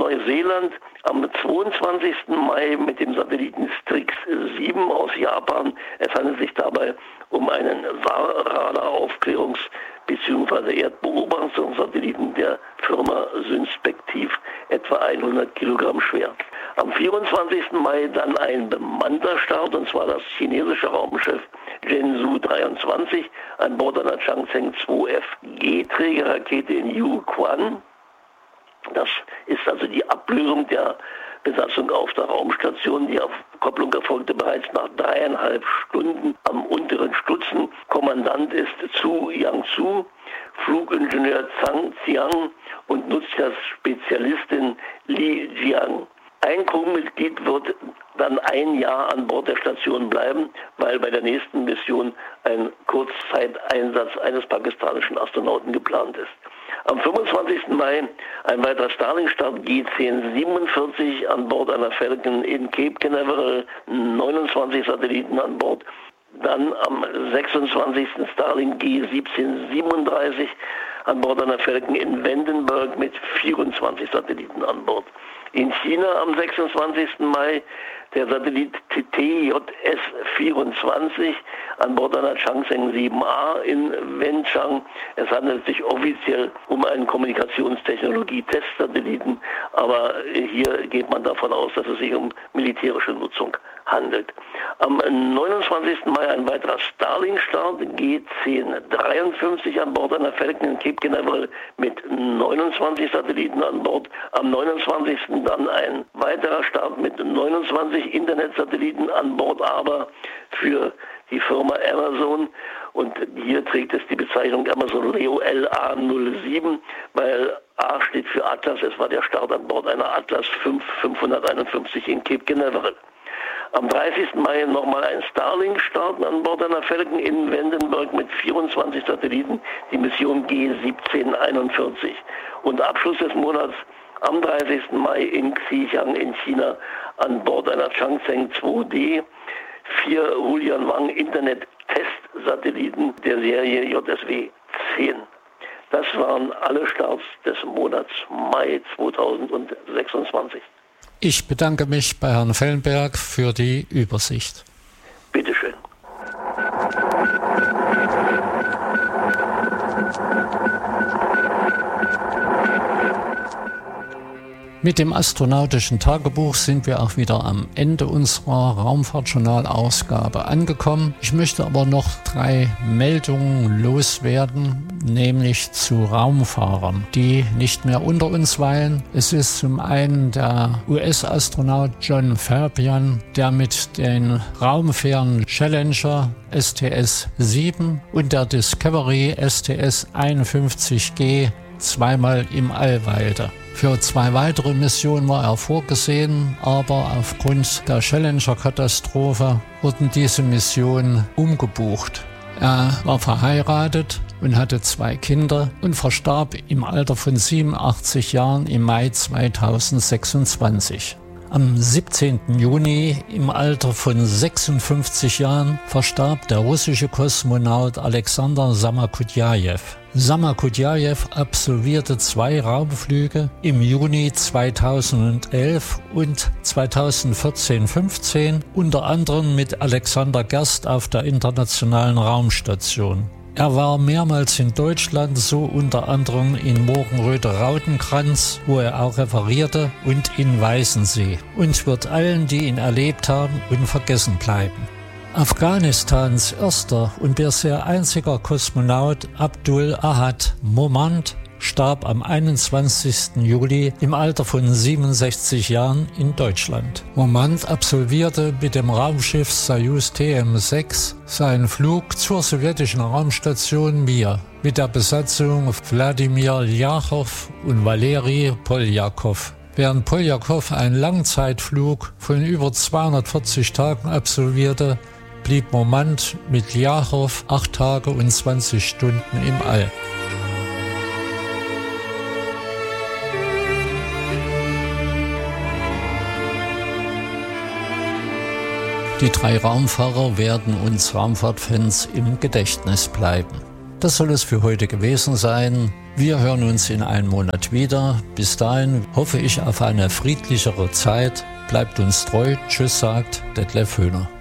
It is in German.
Neuseeland am 22. Mai mit dem Satelliten Strix 7 aus Japan. Es handelt sich dabei um einen SAR-Radar-Aufklärungs- bzw. Erdbeobachtungssatelliten der Firma Synspektiv, etwa 100 Kilogramm schwer. Am 24. Mai dann ein bemannter Start, und zwar das chinesische Raumschiff Zhenzhou 23 an Bord einer Changzheng 2FG-Trägerrakete in Yuquan. Das ist also die Ablösung der Besatzung auf der Raumstation. Die Kopplung erfolgte bereits nach 3,5 Stunden am unteren Stutzen. Kommandant ist Zhu Yangzu, Flugingenieur Zhang Xiang und Nutzlast-Spezialistin Li Jiang. Ein Crewmitglied wird dann ein Jahr an Bord der Station bleiben, weil bei der nächsten Mission ein Kurzzeiteinsatz eines pakistanischen Astronauten geplant ist. Am 25. Mai ein weiterer Starlink-Start G1047 an Bord einer Falcon in Cape Canaveral, 29 Satelliten an Bord. Dann am 26. Starlink G1737 an Bord einer Falcon in Vandenberg mit 24 Satelliten an Bord. In China am 26. Mai der Satellit TJS-24 an Bord einer Changzheng 7A in Wenchang. Es handelt sich offiziell um einen Kommunikationstechnologie-Testsatelliten, aber hier geht man davon aus, dass es sich um militärische Nutzung handelt. Am 29. Mai ein weiterer Starlink-Start, G1053 an Bord einer Falcon in Cape Canaveral mit 29 Satelliten an Bord. Am 29. dann ein weiterer Start mit 29 Internetsatelliten an Bord, aber für die Firma Amazon. Und hier trägt es die Bezeichnung Amazon Leo LA07, weil A steht für Atlas. Es war der Start an Bord einer Atlas 551 in Cape Canaveral. Am 30. Mai nochmal ein Starlink-Start an Bord einer Falcon in Vandenberg mit 24 Satelliten, die Mission G1741. Und Abschluss des Monats am 30. Mai in Xichang in China an Bord einer Changzheng 2D 4 Hulianwang Internet-Testsatelliten der Serie JSW 10. Das waren alle Starts des Monats Mai 2026. Ich bedanke mich bei Herrn Fellenberg für die Übersicht. Bitteschön. Mit dem astronautischen Tagebuch sind wir auch wieder am Ende unserer Raumfahrtjournal-Ausgabe angekommen. Ich möchte aber noch 3 Meldungen loswerden, nämlich zu Raumfahrern, die nicht mehr unter uns weilen. Es ist zum einen der US-Astronaut John Fabian, der mit den Raumfähren Challenger STS-7 und der Discovery STS-51G zweimal im All weilte. Für 2 weitere Missionen war er vorgesehen, aber aufgrund der Challenger-Katastrophe wurden diese Missionen umgebucht. Er war verheiratet und hatte 2 Kinder und verstarb im Alter von 87 Jahren im Mai 2026. Am 17. Juni im Alter von 56 Jahren verstarb der russische Kosmonaut Alexander Samakudjajew. Samakudjajew absolvierte 2 Raumflüge im Juni 2011 und 2014-15, unter anderem mit Alexander Gerst auf der Internationalen Raumstation. Er war mehrmals in Deutschland, so unter anderem in Morgenröder-Rautenkranz, wo er auch referierte, und in Weißensee, und wird allen, die ihn erlebt haben, unvergessen bleiben. Afghanistans erster und bisher einziger Kosmonaut Abdul Ahad Momand starb am 21. Juli im Alter von 67 Jahren in Deutschland. Momand absolvierte mit dem Raumschiff Soyuz TM-6 seinen Flug zur sowjetischen Raumstation Mir mit der Besatzung Wladimir Ljachow und Valeri Poljakow. Während Poljakow einen Langzeitflug von über 240 Tagen absolvierte, blieb Momand mit Ljachow 8 Tage und 20 Stunden im All. Die 3 Raumfahrer werden uns Raumfahrtfans im Gedächtnis bleiben. Das soll es für heute gewesen sein. Wir hören uns in einem Monat wieder. Bis dahin hoffe ich auf eine friedlichere Zeit. Bleibt uns treu. Tschüss, sagt Detlef Höhner.